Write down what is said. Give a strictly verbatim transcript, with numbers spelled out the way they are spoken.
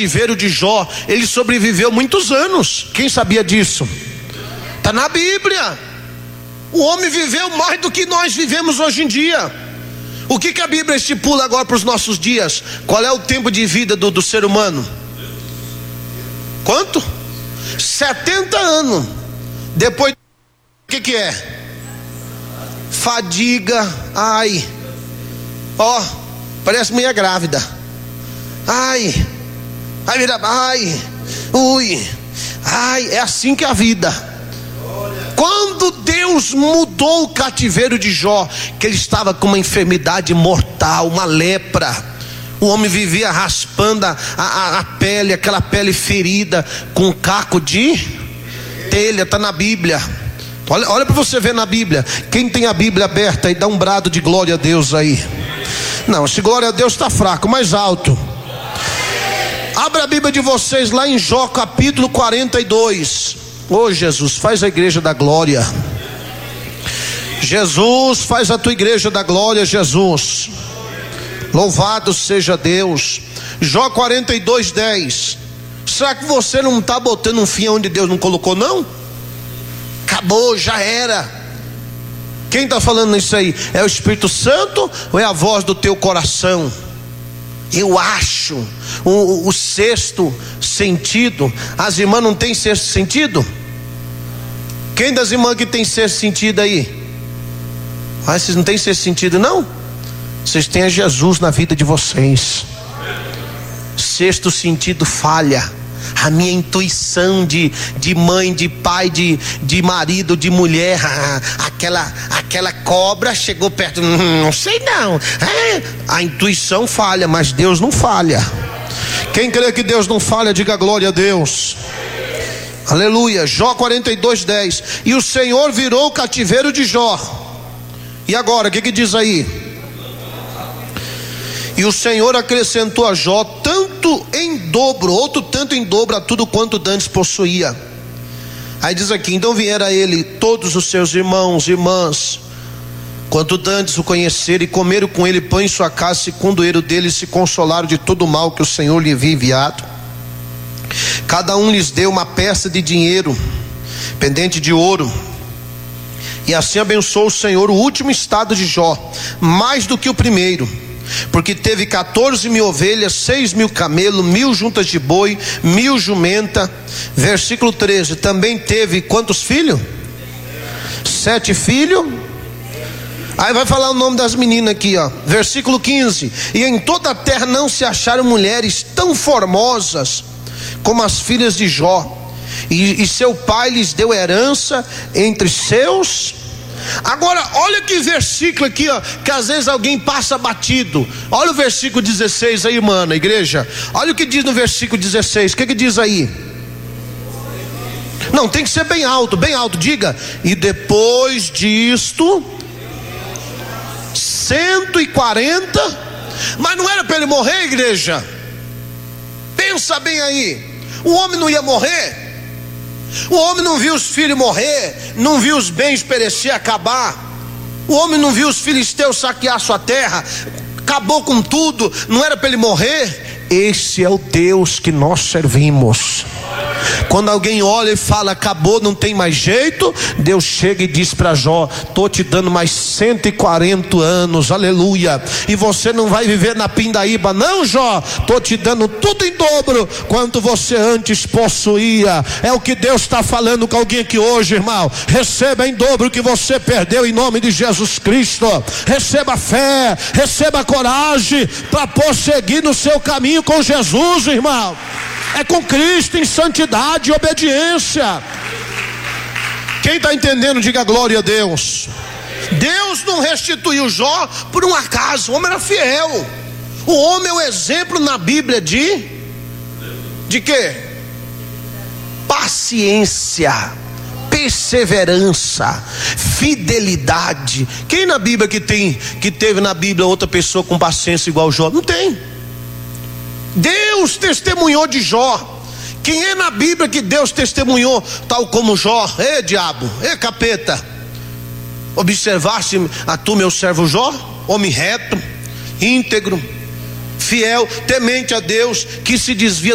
cativeiro de Jó, ele sobreviveu muitos anos. Quem sabia disso? Está na Bíblia. O homem viveu mais do que nós vivemos hoje em dia. O que, que a Bíblia estipula agora para os nossos dias? Qual é o tempo de vida do, do ser humano? Quanto? setenta anos. Depois, o que, que é? Fadiga. Ai, ó, parece mulher grávida. Ai, ai, vira, ai, ui, ai, é assim que é a vida. Quando Deus mudou o cativeiro de Jó, que ele estava com uma enfermidade mortal, uma lepra, o homem vivia raspando a, a, a pele, aquela pele ferida, com um caco de telha. Está na Bíblia. Olha, olha para você ver na Bíblia. Quem tem a Bíblia aberta aí, dá um brado de glória a Deus aí. Não, esse glória a Deus está fraco, mais alto. Abra a Bíblia de vocês lá em Jó capítulo quarenta e dois. Ô oh, Jesus, faz a igreja da glória. Jesus, faz a tua igreja da glória, Jesus. Louvado seja Deus. Jó quarenta e dois, dez. Será que você não está botando um fim onde Deus não colocou, não? Acabou, já era. Quem está falando isso aí? É o Espírito Santo ou é a voz do teu coração? Eu acho o, o sexto sentido. As irmãs não têm sexto sentido? Quem das irmãs que tem sexto sentido aí? Ah, vocês não têm sexto sentido não? Vocês têm a Jesus na vida de vocês. Sexto sentido falha. A minha intuição de, de mãe, de pai, de, de marido, de mulher, aquela, aquela cobra chegou perto, hum, não sei não, é, a intuição falha, mas Deus não falha. Quem crê que Deus não falha, diga glória a Deus. Aleluia. Jó quarenta e dois, dez. E o Senhor virou o cativeiro de Jó. E agora, o que que diz aí? E o Senhor acrescentou a Jó tanto em dobro, outro tanto em dobro a tudo quanto dantes possuía. Aí diz aqui: então vieram a ele todos os seus irmãos e irmãs, quanto dantes o conheceram, e comeram com ele pão em sua casa, se condoeram dele e se consolaram de todo o mal que o Senhor lhe havia enviado. Cada um lhes deu uma peça de dinheiro, pendente de ouro. E assim abençoou o Senhor o último estado de Jó, mais do que o primeiro, porque teve quatorze mil ovelhas, seis mil camelos, mil juntas de boi, mil jumenta. Versículo treze. Também teve quantos filhos? Sete filhos. Aí vai falar o nome das meninas aqui, ó. Versículo quinze. E em toda a terra não se acharam mulheres tão formosas como as filhas de Jó, e, e seu pai lhes deu herança entre seus. Agora, olha que versículo aqui, ó, que às vezes alguém passa batido. Olha o versículo dezesseis aí, mano, igreja. Olha o que diz no versículo dezesseis. O que que diz aí? Não, tem que ser bem alto, bem alto. Diga: e depois disto cento e quarenta. Mas não era para ele morrer, igreja? Pensa bem aí. O homem não ia morrer? O homem não viu os filhos morrer, não viu os bens perecer, acabar. O homem não viu os filisteus saquear sua terra, acabou com tudo. Não era para ele morrer? Esse é o Deus que nós servimos. Quando alguém olha e fala acabou, não tem mais jeito, Deus chega e diz para Jó: estou te dando mais cento e quarenta anos, aleluia. E você não vai viver na pindaíba não, Jó. Estou te dando tudo em dobro quanto você antes possuía. É o que Deus está falando com alguém aqui hoje, irmão. Receba em dobro o que você perdeu em nome de Jesus Cristo. Receba fé, receba coragem para prosseguir no seu caminho com Jesus, irmão. É com Cristo em santidade e obediência. Quem está entendendo, diga glória a Deus. Deus não restituiu Jó por um acaso. O homem era fiel. O homem é o exemplo na Bíblia de De quê? Paciência, perseverança, fidelidade. Quem na Bíblia que tem, que teve na Bíblia outra pessoa com paciência igual Jó? Não tem. Deus testemunhou de Jó. Quem é na Bíblia que Deus testemunhou tal como Jó? Ê diabo, ê capeta, observaste a tu meu servo Jó, homem reto, íntegro, fiel, temente a Deus, que se desvia